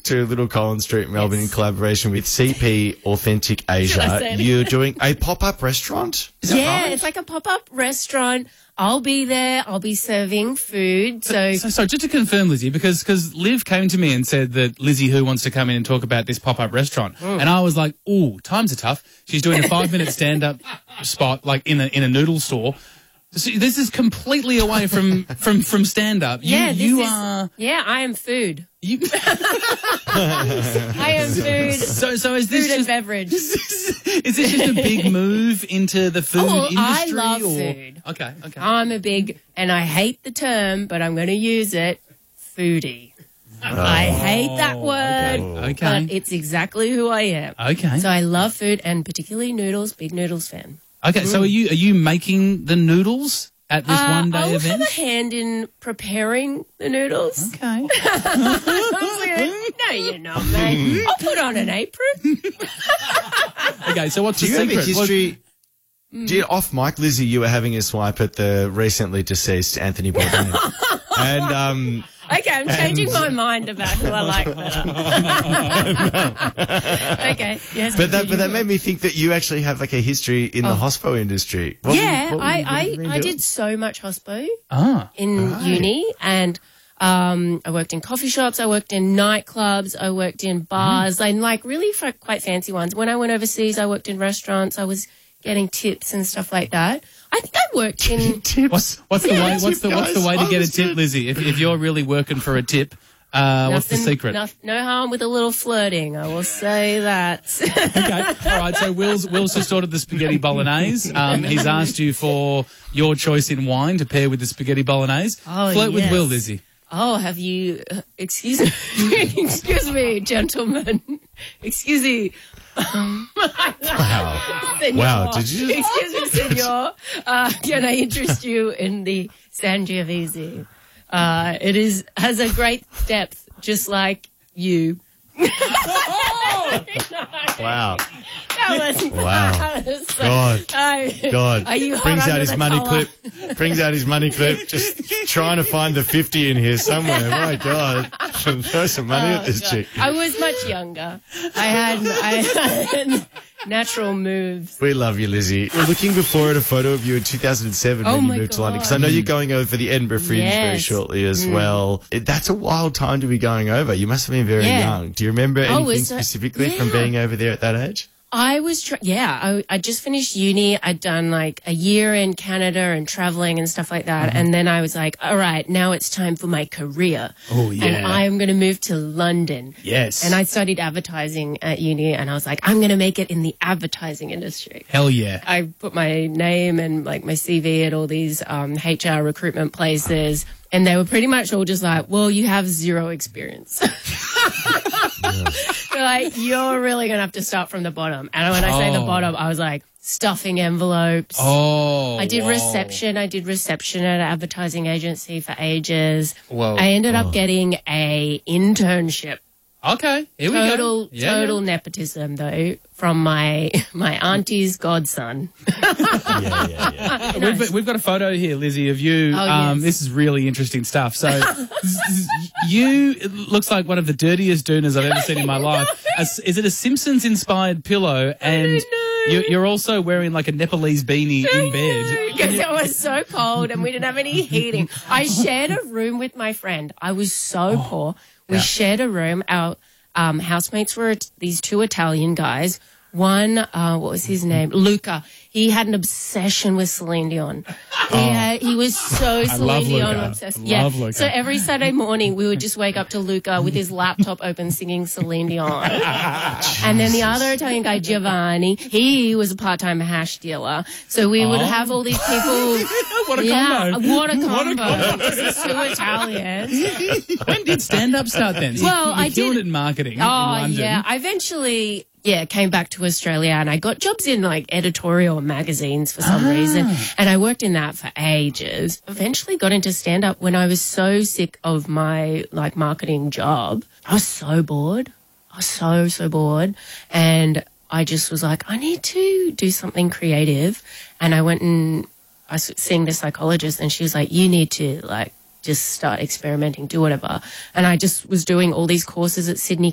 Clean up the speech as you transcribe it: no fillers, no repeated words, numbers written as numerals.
to Little Collins Street, Melbourne, in collaboration with CP Authentic Asia. You're doing a pop-up restaurant? Yeah, it's like a pop-up restaurant. I'll be there. I'll be serving food. So just to confirm, Lizzie, because Liv came to me and said that Lizzie Who wants to come in and talk about this pop-up restaurant. And I was like, ooh, times are tough. She's doing a 5-minute stand-up spot like in a noodle store. So this is completely away from stand-up. Yeah, I am food. I am food. So is this food and beverage? Is this just a big move into the food industry? I love food. Okay. I'm a big, and I hate the term, but I'm going to use it, foodie. I hate that word, Okay. but it's exactly who I am. Okay. So I love food, and particularly noodles, big noodles fan. Okay, so are you making the noodles at this one-day I'll event? have a hand in preparing the noodles. Okay. No, you're not, mate. I'll put on an apron. Okay, so what's the Do you have secret? a history? Do you, off mic, Lizzie, you were having a swipe at the recently deceased Anthony Bourdain. And Okay, I'm changing my mind about who I like better. Okay, yes. But that made me think that you actually have like a history in the hospo industry. I did so much hospo in uni, and I worked in coffee shops, I worked in nightclubs, I worked in bars, and like really quite fancy ones. When I went overseas, I worked in restaurants. I was getting tips and stuff like that. I think I worked in tips. What's the way to get a tip, Lizzie? If you're really working for a tip, what's the secret? No harm with a little flirting, I will say that. Okay, all right. So Will's just ordered the spaghetti bolognese. He's asked you for your choice in wine to pair with the spaghetti bolognese. Flirt with Will, Lizzie. Oh, have you? Excuse me, excuse me, gentlemen. Excuse me. Wow! Did you? Excuse me, senor. Can I interest you in the Sangiovese? It has a great depth, just like you. Wow! That was God! Are you brings out his money clip. Brings out his money clip. Just trying to find the 50 in here somewhere. My God! Throw some money at this chick. I was much younger. I had natural moves. We love you, Lizzie. We're looking before at a photo of you in 2007 when you moved to London. Because I know you're going over for the Edinburgh Fringe very shortly as well. That's a wild time to be going over. You must have been very young. Do you remember anything specifically from being over there at that age? I was, I just finished uni. I'd done like a year in Canada and traveling and stuff like that. And then I was like, all right, now it's time for my career. Oh, yeah. And I'm going to move to London. Yes. And I studied advertising at uni, and I was like, I'm going to make it in the advertising industry. Hell yeah. I put my name and like my CV at all these HR recruitment places, and they were pretty much all just like, well, you have zero experience. They're like, you're really going to have to start from the bottom. And when I say the bottom, I was like, stuffing envelopes. I did reception. I did reception at an advertising agency for ages. Whoa. I ended up getting a internship. Okay, here we go. Total nepotism, though, from my auntie's godson. We've got a photo here, Lizzie, of you. This is really interesting stuff. So it looks like one of the dirtiest doonas I've ever seen in my life. Is it a Simpsons-inspired pillow? And you're also wearing like a Nepalese beanie in bed. Because it was so cold and we didn't have any heating. I shared a room with my friend. I was so poor. We shared a room. Our housemates were these two Italian guys. One, what was his name? Luca. He had an obsession with Celine Dion. He was so Celine Dion obsessed. Love Luca. So every Saturday morning we would just wake up to Luca with his laptop open singing Celine Dion. And then the other Italian guy, Giovanni, he was a part-time hash dealer. So we would have all these people. What a combo. What a combo. These two Italians. When did stand-up start then? Well, I did. Killed it in marketing in London. Yeah. I eventually came back to Australia, and I got jobs in like editorial magazines for some reason. And I worked in that for ages. Eventually got into stand-up when I was so sick of my like marketing job. I was so bored. I was so bored. And I just was like, I need to do something creative. And I went and I was seeing the psychologist, and she was like, you need to like just start experimenting, do whatever. And I just was doing all these courses at Sydney